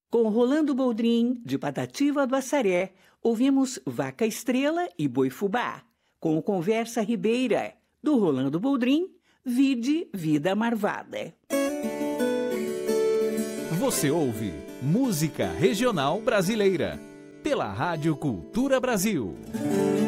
Com Rolando Boldrin, de Patativa do Assaré, ouvimos Vaca Estrela e Boi Fubá. Com Conversa Ribeira, do Rolando Boldrin, vide Vida Marvada. Você ouve Música Regional Brasileira, pela Rádio Cultura Brasil.